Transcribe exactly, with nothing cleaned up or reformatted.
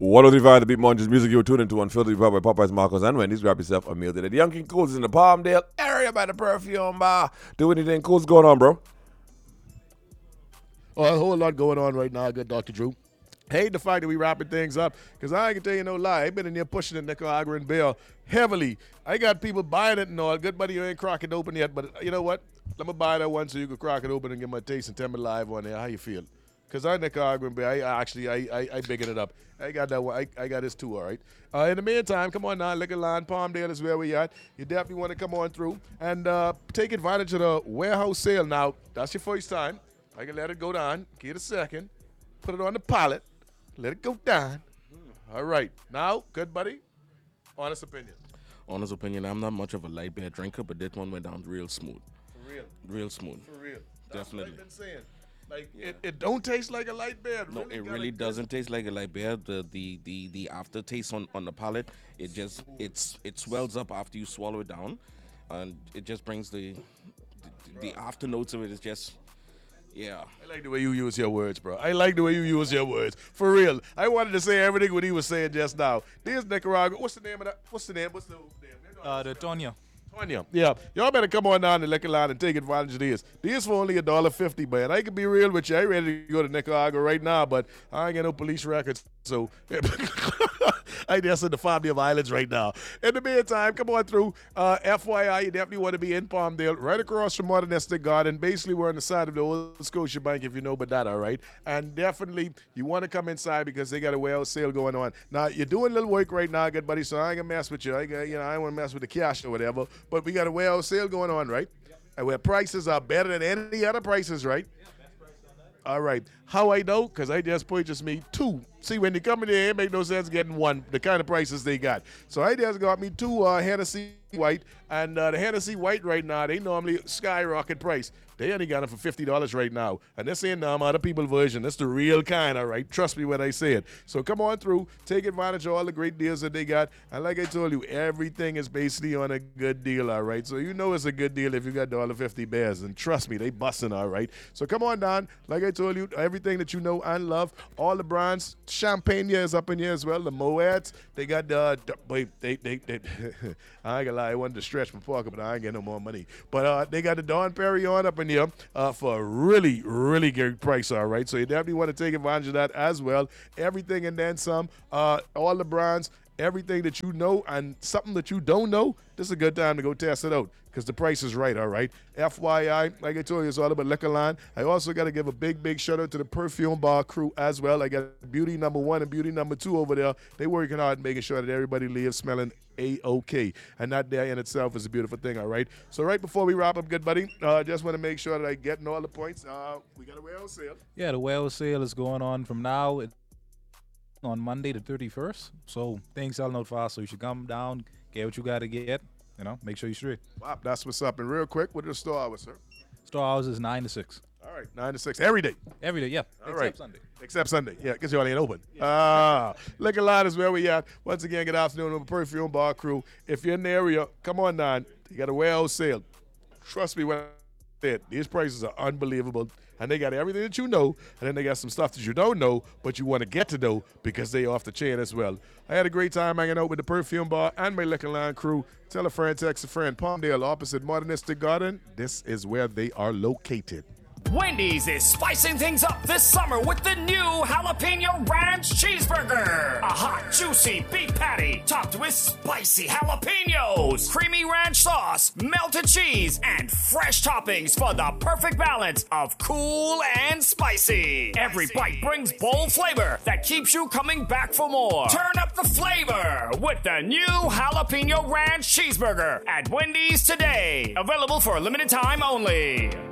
one oh three point five The Beat Munchies Music you're tuned into Unfiltered by Popeyes, Marcos, and Wendy's. Grab yourself a meal today. The Young King Cools is in the Palmdale area by the Perfume Bar. Do anything cool's going on, bro? Oh, a whole lot going on right now, good Doctor Drew. Hate the fact that we wrapping things up, because I ain't can tell you no lie. I've been in there pushing the Nicaragua and Bill heavily. I got people buying it and all. Good buddy, you ain't crack it open yet, but you know what? Let me buy that one so you can crack it open and give my taste and tell me live on there how you feel. Because I Nicaragua and Bill, I actually, I, I, I bigging it up. I got that one. I, I got this too, all right? Uh, in the meantime, come on now, Liquor Line, Palmdale is where we at. You definitely want to come on through and uh, take advantage of the warehouse sale. Now, that's your first time. I can let it go down. Give it a second. Put it on the pallet. Let it go down. All right. Now, good buddy, honest opinion. Honest opinion, I'm not much of a light beer drinker, but this one went down real smooth. For real. Real smooth. For real. That's Definitely. what I've been saying. Like, yeah. it, it don't taste like a light beer. It no, really it really doesn't taste like a light beer. The the the, the aftertaste on, on the palate, it just it's it swells up after you swallow it down, and it just brings the the, the after notes of it is just. Yeah. I like the way you use your words, bro. I like the way you use your words. For real. I wanted to say everything what he was saying just now. There's Nicaragua. What's the name of that? What's the name? What's the name? Uh, the Tonya. Tonya. Yeah. Y'all better come on down to Liquor Line and take advantage of this. This for only a dollar fifty, man. I can be real with you. I ain't ready to go to Nicaragua right now, but I ain't got no police records, so I just in the Palmdale Islands right now. In the meantime, come on through. Uh, F Y I, you definitely want to be in Palmdale, right across from Modernistic Garden. Basically, we're on the side of the old Scotia Bank, if you know, but that, all right? And definitely, you want to come inside because they got a warehouse sale going on. Now, you're doing a little work right now, good buddy, so I ain't going to mess with you. I, you know, I don't want to mess with the cash or whatever, but we got a warehouse sale going on, right? Yep. And where prices are better than any other prices, right? Yeah, best price on that. All right. How I know? Because I just purchased me two. See, when they come in there, it make no sense getting one, the kind of prices they got. So I just got me two uh, Hennessy White, and uh, the Hennessy White right now, they normally skyrocket price. They only got them for fifty dollars right now. And this ain't um, other people version. That's the real kind, all right? Trust me when I say it. So come on through. Take advantage of all the great deals that they got. And like I told you, everything is basically on a good deal, all right? So you know it's a good deal if you got one dollar fifty bears. And trust me, they busting, all right? So come on down. Like I told you, everything that you know and love, all the brands. Champagne is up in here as well. The Moeds, they got the, the wait, they, they, they, I ain't gonna lie, I wanted to stretch my pocket, but I ain't getting no more money. But uh, they got the Don Perignon up in here uh, for a really, really good price, all right? So you definitely want to take advantage of that as well. Everything and then some, uh, all the brands, everything that you know and something that you don't know, this is a good time to go test it out because the price is right, all right? F Y I, like I told you, it's all about Liquor Line. I also got to give a big, big shout out to the Perfume Bar crew as well. I got Beauty number one and Beauty number two over there. They working hard making sure that everybody leaves smelling A-OK. And that there in itself is a beautiful thing, all right? So right before we wrap up, good buddy, I uh, just want to make sure that I get all the points. Uh, we got a warehouse sale. Yeah, the warehouse sale is going on from now on Monday the thirty-first. So things selling out fast, so you should come down, get what you got to get, you know, make sure you're straight. Wow, that's what's up. And real quick, what are the store hours, sir? Store hours is nine to six. All right, nine to six. Every day? Every day, yeah. All except right. Sunday. Except Sunday, yeah, because you all ain't open. Yeah. Ah, Liquor Line is where we at. Once again, good afternoon with the Perfume Bar crew. If you're in the area, come on down. You got a warehouse sale. Trust me when I say it, these prices are unbelievable. And they got everything that you know, and then they got some stuff that you don't know, but you want to get to know because they off the chain as well. I had a great time hanging out with the Perfume Bar and my Liquor Line crew. Tell a friend, text a friend. Palmdale, opposite Modernistic Garden. This is where they are located. Wendy's is spicing things up this summer with the new Jalapeno Ranch Cheeseburger. A hot, juicy beef patty topped with spicy jalapenos, creamy ranch sauce, melted cheese, and fresh toppings for the perfect balance of cool and spicy. Every bite brings bold flavor that keeps you coming back for more. Turn up the flavor with the new Jalapeno Ranch Cheeseburger at Wendy's today. Available for a limited time only.